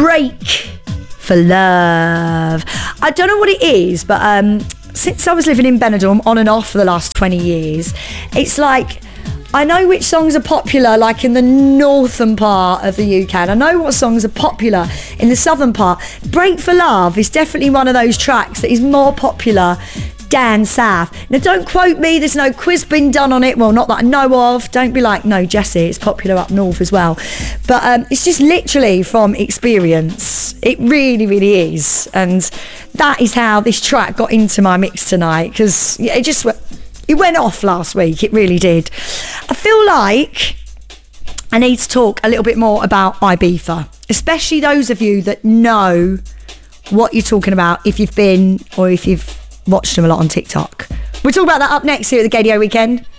Break for Love. I don't know what it is, but since I was living in Benidorm on and off for the last 20 years, it's like I know which songs are popular, like in the northern part of the UK, and I know what songs are popular in the southern part. Break for Love is definitely one of those tracks that is more popular down south. Now, don't quote me, there's no quiz been done on it, well, not that I know of. Don't be like, no, Jessie, it's popular up north as well. But it's just literally from experience. It really, really is. And that is how this track got into my mix tonight, because it went off last week, it really did. I feel like I need to talk a little bit more about Ibiza, especially those of you that know what you're talking about if you've been or if you've watched them a lot on TikTok. We'll talk about that up next here at the Gaydio Weekend.